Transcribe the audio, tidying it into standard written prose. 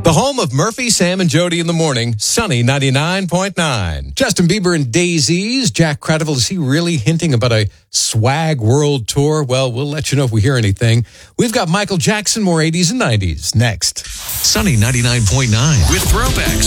The home of Murphy, Sam, and Jody in the morning, Sunny 99.9. Justin Bieber and Daisies. Jack Credival, is he really hinting about a swag world tour? Well, we'll let you know if we hear anything. We've got Michael Jackson, more 80s and 90s next. Sunny 99.9 with throwbacks.